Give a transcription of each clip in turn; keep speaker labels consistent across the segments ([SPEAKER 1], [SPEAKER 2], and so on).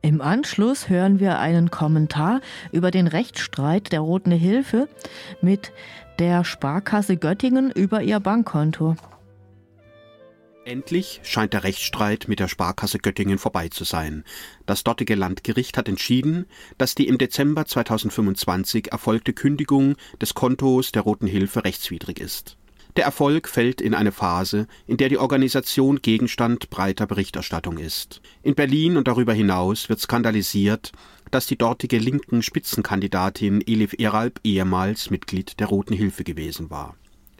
[SPEAKER 1] Im Anschluss hören wir einen Kommentar über den Rechtsstreit der Roten Hilfe mit der Sparkasse Göttingen über ihr Bankkonto.
[SPEAKER 2] Endlich scheint der Rechtsstreit mit der Sparkasse Göttingen vorbei zu sein. Das dortige Landgericht hat entschieden, dass die im Dezember 2025 erfolgte Kündigung des Kontos der Roten Hilfe rechtswidrig ist. Der Erfolg fällt in eine Phase, in der die Organisation Gegenstand breiter Berichterstattung ist. In Berlin und darüber hinaus wird skandalisiert, dass die dortige linken Spitzenkandidatin Elif Eralp ehemals Mitglied der Roten Hilfe gewesen war.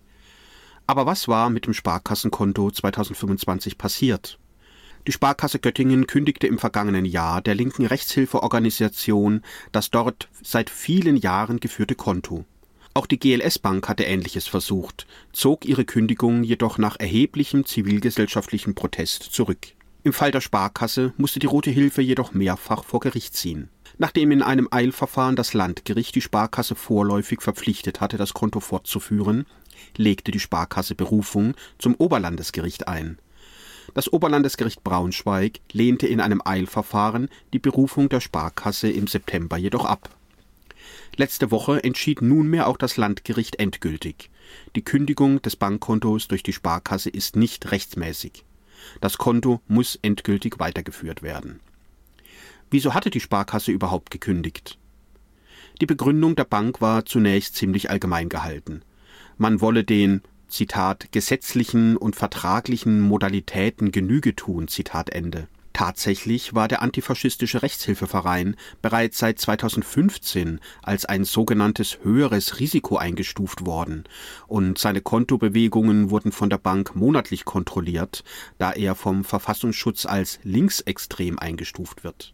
[SPEAKER 2] Aber was war mit dem Sparkassenkonto 2025 passiert? Die Sparkasse Göttingen kündigte im vergangenen Jahr der linken Rechtshilfeorganisation das dort seit vielen Jahren geführte Konto. Auch die GLS Bank hatte Ähnliches versucht, zog ihre Kündigung jedoch nach erheblichem zivilgesellschaftlichem Protest zurück. Im Fall der Sparkasse musste die Rote Hilfe jedoch mehrfach vor Gericht ziehen. Nachdem in einem Eilverfahren das Landgericht die Sparkasse vorläufig verpflichtet hatte, das Konto fortzuführen, legte die Sparkasse Berufung zum Oberlandesgericht ein. Das Oberlandesgericht Braunschweig lehnte in einem Eilverfahren die Berufung der Sparkasse im September jedoch ab. Letzte Woche entschied nunmehr auch das Landgericht endgültig. Die Kündigung des Bankkontos durch die Sparkasse ist nicht rechtsmäßig. Das Konto muss endgültig weitergeführt werden. Wieso hatte die Sparkasse überhaupt gekündigt? Die Begründung der Bank war zunächst ziemlich allgemein gehalten. Man wolle den, Zitat, gesetzlichen und vertraglichen Modalitäten Genüge tun, Zitat Ende. Tatsächlich war der antifaschistische Rechtshilfeverein bereits seit 2015 als ein sogenanntes höheres Risiko eingestuft worden und seine Kontobewegungen wurden von der Bank monatlich kontrolliert, da er vom Verfassungsschutz als linksextrem eingestuft wird.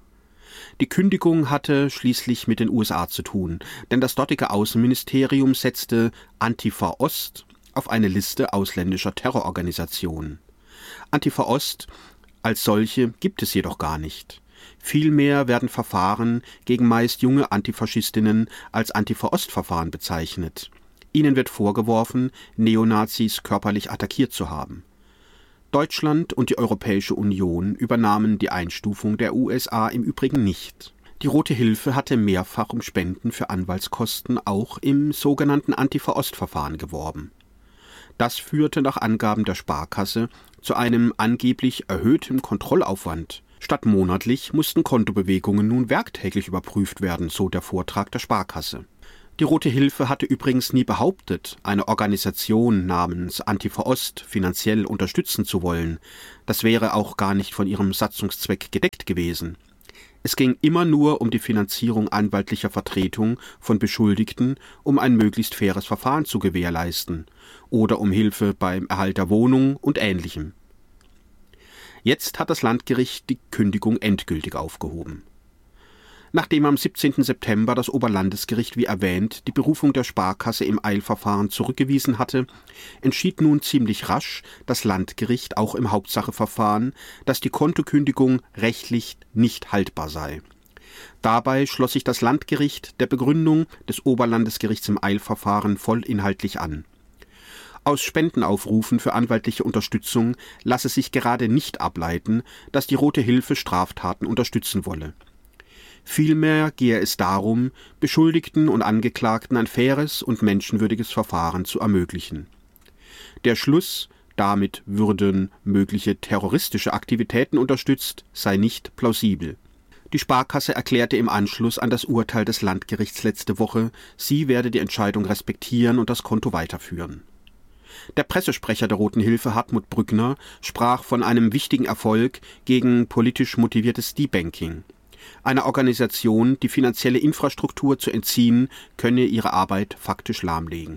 [SPEAKER 2] Die Kündigung hatte schließlich mit den USA zu tun, denn das dortige Außenministerium setzte Antifa Ost auf eine Liste ausländischer Terrororganisationen. Antifa Ost als solche gibt es jedoch gar nicht. Vielmehr werden Verfahren gegen meist junge Antifaschistinnen als Antifa-Ost-Verfahren bezeichnet. Ihnen wird vorgeworfen, Neonazis körperlich attackiert zu haben. Deutschland und die Europäische Union übernahmen die Einstufung der USA im Übrigen nicht. Die Rote Hilfe hatte mehrfach um Spenden für Anwaltskosten auch im sogenannten Antifa-Ost-Verfahren geworben. Das führte nach Angaben der Sparkasse zu einem angeblich erhöhten Kontrollaufwand. Statt monatlich mussten Kontobewegungen nun werktäglich überprüft werden, so der Vortrag der Sparkasse. Die Rote Hilfe hatte übrigens nie behauptet, eine Organisation namens Antifa Ost finanziell unterstützen zu wollen. Das wäre auch gar nicht von ihrem Satzungszweck gedeckt gewesen. Es ging immer nur um die Finanzierung anwaltlicher Vertretung von Beschuldigten, um ein möglichst faires Verfahren zu gewährleisten oder um Hilfe beim Erhalt der Wohnung und Ähnlichem. Jetzt hat das Landgericht die Kündigung endgültig aufgehoben. Nachdem am 17. September das Oberlandesgericht, wie erwähnt, die Berufung der Sparkasse im Eilverfahren zurückgewiesen hatte, entschied nun ziemlich rasch das Landgericht auch im Hauptsacheverfahren, dass die Kontokündigung rechtlich nicht haltbar sei. Dabei schloss sich das Landgericht der Begründung des Oberlandesgerichts im Eilverfahren vollinhaltlich an. Aus Spendenaufrufen für anwaltliche Unterstützung lasse sich gerade nicht ableiten, dass die Rote Hilfe Straftaten unterstützen wolle. Vielmehr gehe es darum, Beschuldigten und Angeklagten ein faires und menschenwürdiges Verfahren zu ermöglichen. Der Schluss, damit würden mögliche terroristische Aktivitäten unterstützt, sei nicht plausibel. Die Sparkasse erklärte im Anschluss an das Urteil des Landgerichts letzte Woche, sie werde die Entscheidung respektieren und das Konto weiterführen. Der Pressesprecher der Roten Hilfe, Hartmut Brückner, sprach von einem wichtigen Erfolg gegen politisch motiviertes Debanking. Einer Organisation die finanzielle Infrastruktur zu entziehen, könne ihre Arbeit faktisch lahmlegen.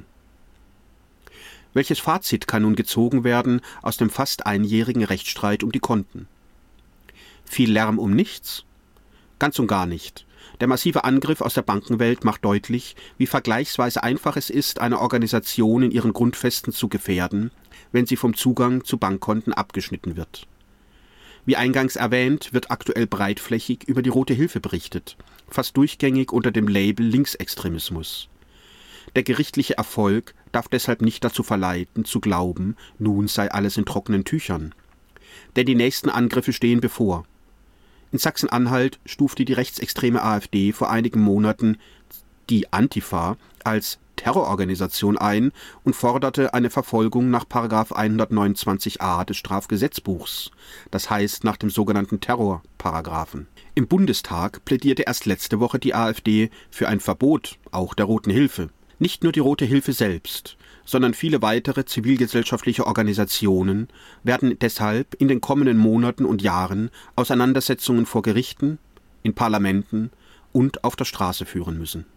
[SPEAKER 2] Welches Fazit kann nun gezogen werden aus dem fast einjährigen Rechtsstreit um die Konten? Viel Lärm um nichts? Ganz und gar nicht. Der massive Angriff aus der Bankenwelt macht deutlich, wie vergleichsweise einfach es ist, eine Organisation in ihren Grundfesten zu gefährden, wenn sie vom Zugang zu Bankkonten abgeschnitten wird. Wie eingangs erwähnt, wird aktuell breitflächig über die Rote Hilfe berichtet, fast durchgängig unter dem Label Linksextremismus. Der gerichtliche Erfolg darf deshalb nicht dazu verleiten, zu glauben, nun sei alles in trockenen Tüchern. Denn die nächsten Angriffe stehen bevor. In Sachsen-Anhalt stufte die rechtsextreme AfD vor einigen Monaten die Antifa als Terrororganisation ein und forderte eine Verfolgung nach § 129a des Strafgesetzbuchs, das heißt nach dem sogenannten Terrorparagraphen. Im Bundestag plädierte erst letzte Woche die AfD für ein Verbot auch der Roten Hilfe. Nicht nur die Rote Hilfe selbst, sondern viele weitere zivilgesellschaftliche Organisationen werden deshalb in den kommenden Monaten und Jahren Auseinandersetzungen vor Gerichten, in Parlamenten und auf der Straße führen müssen.